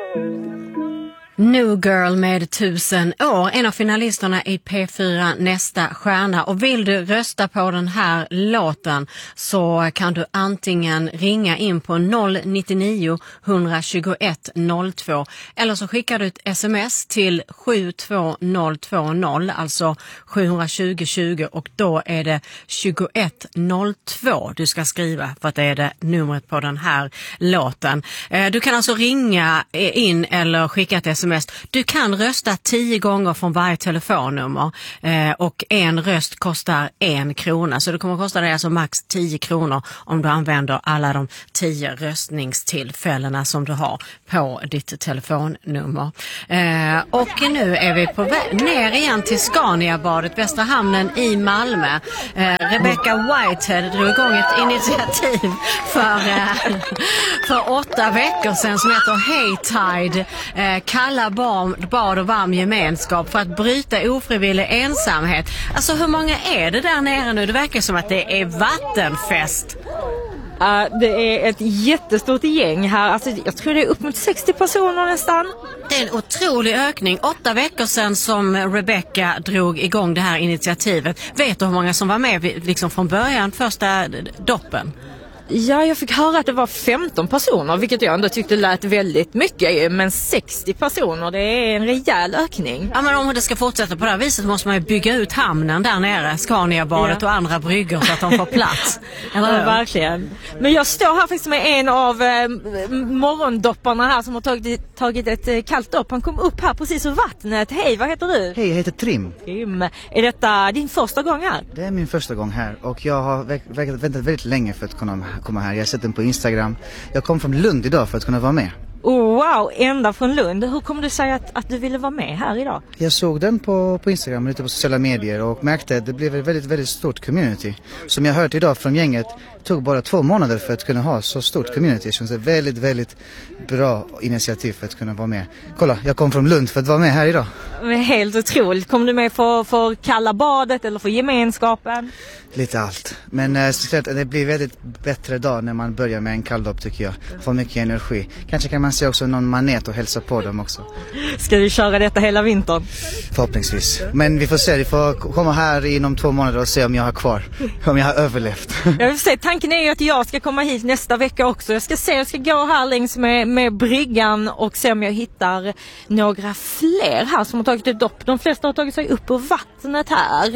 New Girl med 1000 år, en av finalisterna i P4 Nästa stjärna. Och vill du rösta på den här låten så kan du antingen ringa in på 099 121 02 eller så skickar du ett sms till 72020, alltså 720 20, och då är det 2102 du ska skriva för att det är det numret på den här låten. Du kan alltså ringa in eller skicka ett sms. Du kan rösta 10 gånger från varje telefonnummer och en röst kostar 1 krona. Så det kommer att kosta dig alltså max 10 kronor om du använder alla de 10 röstningstillfällena som du har på ditt telefonnummer. Och nu är vi på ner igen till Scaniabadet, Västra hamnen i Malmö. Rebecca Whitehead drog igång ett initiativ för 8 veckor sedan som heter Hey Tide, kalla bad och varm gemenskap för att bryta ofrivillig ensamhet. Alltså hur många är det där nere nu? Det verkar som att det är vattenfest. Det är ett jättestort gäng här. Alltså, jag tror det är upp mot 60 personer nästan. Det är en otrolig ökning. 8 veckor sedan som Rebecca drog igång det här initiativet. Vet du hur många som var med liksom från början, första doppen? Ja, jag fick höra att det var 15 personer, vilket jag ändå tyckte lät väldigt mycket. Men 60 personer, det är en rejäl ökning. Ja, men om det ska fortsätta på det här viset måste man ju bygga ut hamnen där nere, Scaniabadet och andra bryggor så att de får plats. Eller verkligen. Men jag står här faktiskt med en av morgondopparna här som har tagit ett kallt dopp. Han kom upp här precis ur vattnet. Hej, vad heter du? Hej, jag heter Trim. Trim. Är detta din första gång här? Det är min första gång här och jag har väntat väldigt länge för att kunna komma här. Jag har sett den på Instagram. Jag kom från Lund idag för att kunna vara med. Oh, wow, ända från Lund. Hur kom du säga att du ville vara med här idag? Jag såg den på Instagram och lite på sociala medier och märkte att det blev ett väldigt, väldigt stort community. Som jag hört idag från gänget tog bara 2 månader för att kunna ha så stort community. Det känns ett väldigt, väldigt bra initiativ för att kunna vara med. Kolla, jag kom från Lund för att vara med här idag. Helt otroligt. Kom du med för kalla badet eller för gemenskapen? Lite allt. Men det blir väldigt bättre dag när man börjar med en kalldopp tycker jag. Får mycket energi. Kanske kan man se också någon manet och hälsa på dem också. Ska du köra detta hela vintern? Förhoppningsvis. Men vi får se. Vi får komma här inom 2 månader och se om jag har kvar. Om jag har överlevt. Jag vill säga, tanken är ju att jag ska komma hit nästa vecka också. Jag ska gå här längs med bryggan och se om jag hittar några fler här som har tagit ett dopp. De flesta har tagit sig upp ur vattnet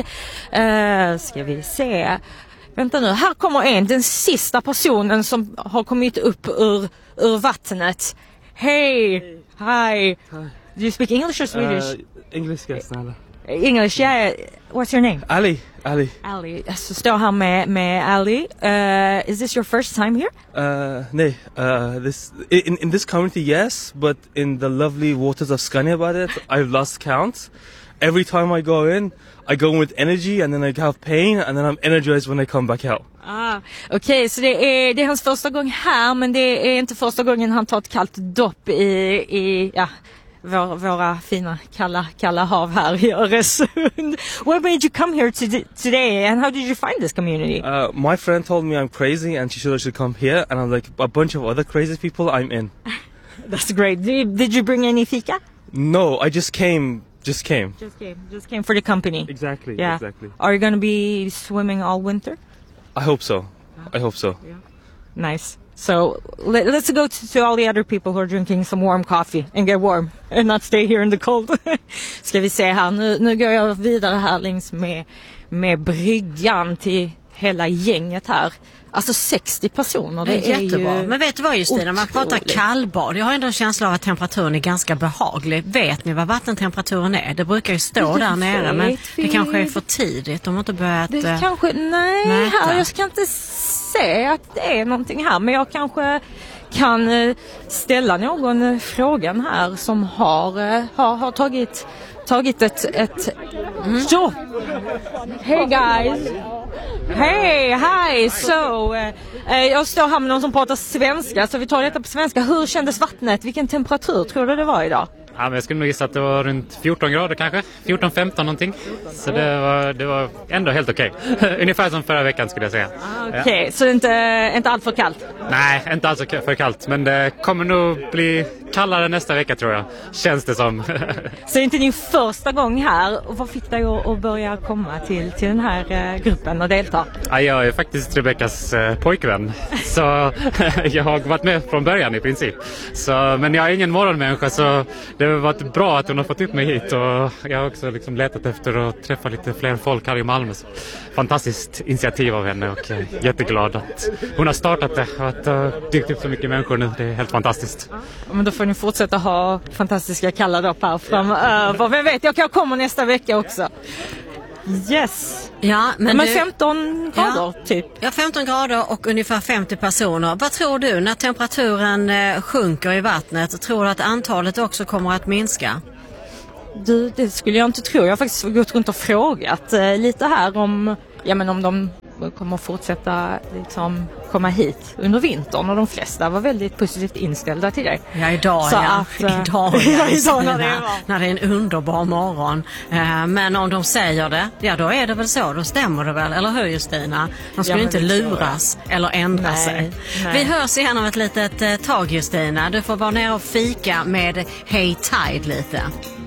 här. Ska vi se. Vänta nu, här kommer den sista personen som har kommit upp ur vattnet. Hej! Hi! Do you speak English or Swedish? English, yes. English, yeah. What's your name? Ali. Ali. Så står här med Ali. Is this your first time here? No. This in this community, yes, but in the lovely waters of Scaniabadet, I've lost count. Every time I go in with energy and then I have pain and then I'm energized when I come back out. Okej, så det är hans första gång här, men det är inte första gången han tar ett kallt dopp i våra fina kalla hav här i Öresund. What made you come here today and how did you find this community? My friend told me I'm crazy and she should come here, and I'm like a bunch of other crazy people, I'm in. That's great. Did you bring any fika? No, I just came. Just came for the company. Exactly. Are you going to be swimming all winter? I hope so. Yeah. Nice. So let's go to all the other people who are drinking some warm coffee and get warm and not stay here in the cold. Ska vi se här. Nu går jag vidare här längs med bryggan till hela gänget här. Alltså 60 personer, det är jättebra. Men vet du vad just det, när man pratar kallbad, jag har ändå en känsla av att temperaturen är ganska behaglig. Vet ni vad vattentemperaturen är? Det brukar ju stå där nere, men det kanske är för tidigt. De har inte börjat nej, här, jag ska inte se att det är någonting här, men jag kanske kan ställa någon frågan här som har tagit ett jobb. Hey guys. Hey, hi. So, jag står här med någon som pratar svenska, så vi tar detta på svenska. Hur kändes vattnet? Vilken temperatur tror du det var idag? Ja, men jag skulle nog gissa att det var runt 14 grader kanske. 14-15 någonting. Så det var ändå helt okej. Ungefär som förra veckan skulle jag säga. Okej, så det är inte allt för kallt? Nej, inte alls för kallt. Men det kommer nog bli kallare nästa vecka tror jag. Känns det som. Så inte din första gång här. Och vad fick dig att börja komma till den här gruppen och delta? Ja, jag är faktiskt Rebeckas pojkvän. Så jag har varit med från början i princip. Så, men jag är ingen morgonmänniska så det har varit bra att hon har fått upp mig hit. Och jag har också liksom letat efter att träffa lite fler folk här i Malmö. Så fantastiskt initiativ av henne och jag är jätteglad att hon har startat det och att det har dykt upp så mycket människor nu. Det är helt fantastiskt. Ja, men då får ni fortsätta ha fantastiska kalla dopp här framöver. Vem vet, jag kommer nästa vecka också. Yes. Ja, men 15 grader typ. Ja, 15 grader och ungefär 50 personer. Vad tror du när temperaturen sjunker i vattnet? Tror du att antalet också kommer att minska? Det skulle jag inte tro. Jag har faktiskt gått runt och frågat lite här om de kommer fortsätta liksom komma hit under vintern och de flesta var väldigt positivt inställda till det. Ja, idag när det är en underbar morgon. Men om de säger det, ja då är det väl så, då stämmer det väl, eller hur Justina? De skulle inte luras eller ändra sig. Nej. Vi hörs igen om ett litet tag Justina. Du får vara ner och fika med Hey Tide lite.